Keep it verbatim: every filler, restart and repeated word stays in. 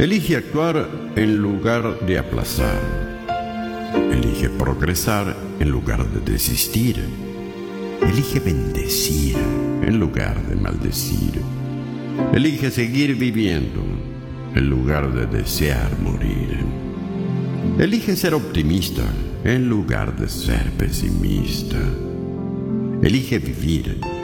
Elige actuar en lugar de aplazar. Elige progresar en lugar de desistir. Elige bendecir en lugar de maldecir. Elige seguir viviendo en lugar de desear morir. Elige ser optimista en lugar de ser pesimista. Elige vivir